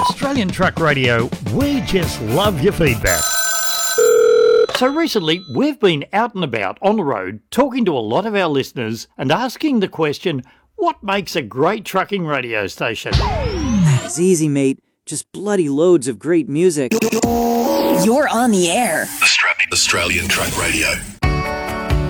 Australian Truck Radio, we just love your feedback. So recently, we've been out and about on the road talking to a lot of our listeners and asking the question, what makes a great trucking radio station? It's easy, mate. Just bloody loads of great music. You're on the air. Australian Truck Radio.